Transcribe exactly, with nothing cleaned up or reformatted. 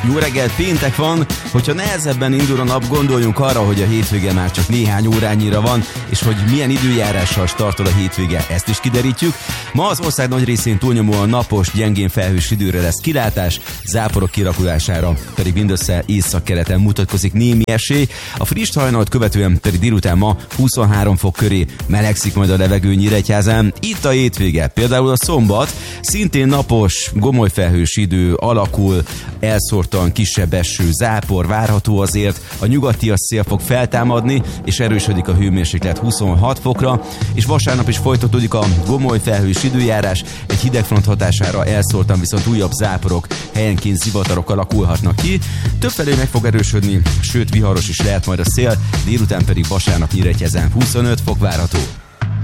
Jó reggel, péntek van, hogyha nehezebben indul a nap, gondoljunk arra, hogy a hétvége már csak néhány órányira van, és hogy milyen időjárással startol a hétvége, ezt is kiderítjük. Ma az ország nagy részén túlnyomóan napos, gyengén felhős időre lesz kilátás, záporok kirakulására pedig mindössze északkeleten mutatkozik némi esély. A friss hajnalt követően pedig délután ma huszonhárom fok köré melegszik majd a levegő Nyíregyházán. Itt a hétvége, például a szombat, szintén napos, gomoly felhős idő alakul, elszórtan kisebb eső, zápor várható azért, a nyugatias szél fog feltámadni, és erősödik a hőmérséklet huszonhat fokra, és vasárnap is folytatódik a gomoly felhős időjárás, egy hidegfront hatására elszórtan viszont újabb záporok, helyenként zivatarok alakulhatnak ki, többfelé meg fog erősödni, sőt viharos is lehet majd a szél, délután pedig vasárnap Nyíregyházán huszonöt fok várható.